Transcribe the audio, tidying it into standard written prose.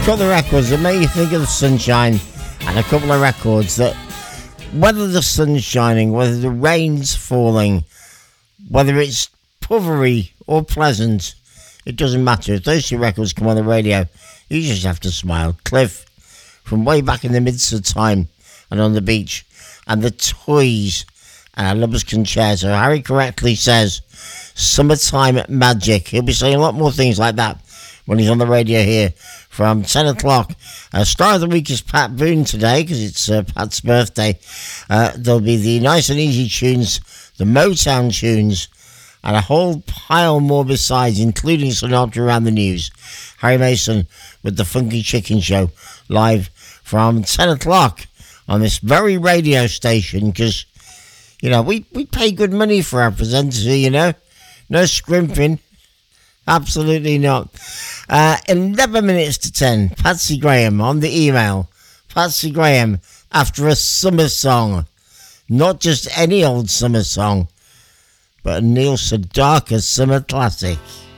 Got the records that make you think of the sunshine, and a couple of records that, whether the sun's shining, whether the rain's falling, whether it's puffery or pleasant, it doesn't matter. If those two records come on the radio, you just have to smile. Cliff, from way back in the midst of time and on the beach, and the Toys, Lovers Concerto. Harry correctly says, summertime magic. He'll be saying a lot more things like that when he's on the radio here from 10 o'clock. Star of the week is Pat Boone today, because it's Pat's birthday. There'll be the nice and easy tunes, the Motown tunes, and a whole pile more besides, including Sinatra around the news. Harry Mason with the Funky Chicken Show, live from 10 o'clock on this very radio station, because, you know, we pay good money for our presenters, you know. No scrimping. Absolutely not. 11 minutes to 10. Patsy Graham on the email. Patsy Graham after a summer song. Not just any old summer song, but a Neil Sedaka summer classic.